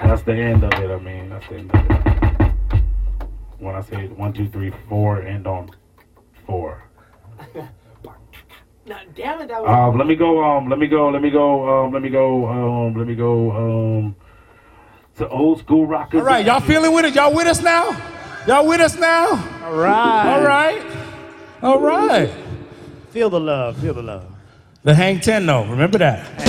That's the end of it. I mean, that's the end of it. When I say 1, 2, 3, 4, end on 4. Now, damn it, that was. Let me go. To old school rockers. All right, y'all feeling with it? Y'all with us now? Y'all with us now? All right. All right. All right. Feel the love. Feel the love. The Hang 10, though. Remember that.